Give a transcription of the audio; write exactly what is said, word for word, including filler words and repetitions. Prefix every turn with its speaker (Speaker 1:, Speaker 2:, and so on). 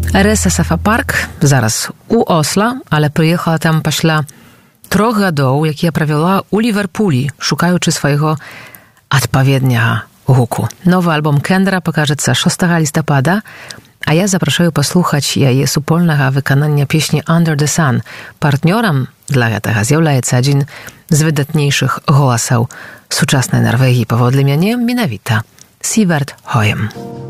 Speaker 1: Р С С Ф парк зараз у Осла, але прыехала там пасля трох гадоў, якія правяла ў Ліверпулі, шукаючы свайго адпаведняга гуку. Новы альбом Кендера пакажацца шостага лістапада, а я запрашаю паслухаць яе супольнага выканання песні Under the Sun. Партнёрам для гэтага з'яўляецца адзін з выдатнейшых голасаў сучаснай Нарвегіі паводле мяне, менавіта Сіверт Хоем.